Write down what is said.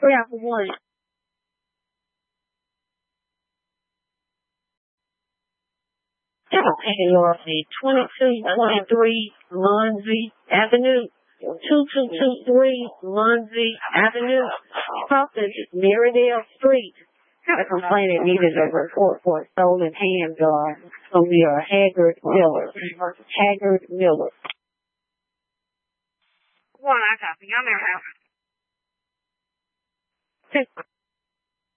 3 out for 1. You're the 2223 Munzie Avenue, 2223 Munzie Avenue, Crofton, Merridale Street. Got a complaint that needed a report for a stolen handgun from your Haggard Miller. Haggard Miller. Well, I copy. I'm there.